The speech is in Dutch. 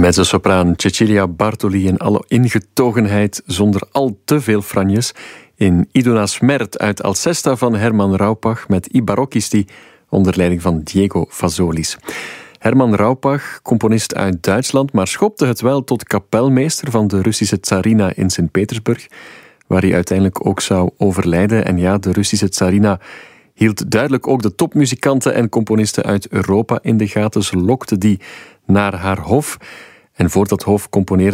Mezzosopraan Cecilia Bartoli in alle ingetogenheid zonder al te veel franjes in Iduna Smert uit Alcesta van Herman Raupach met I Barocchisti onder leiding van Diego Fazolis. Herman Raupach, componist uit Duitsland, maar schopte het wel tot kapelmeester van de Russische tsarina in Sint-Petersburg, waar hij uiteindelijk ook zou overlijden. En ja, de Russische tsarina hield duidelijk ook de topmuzikanten en componisten uit Europa in de gaten. Ze lokte die naar haar hof. En voor dat hof componeerde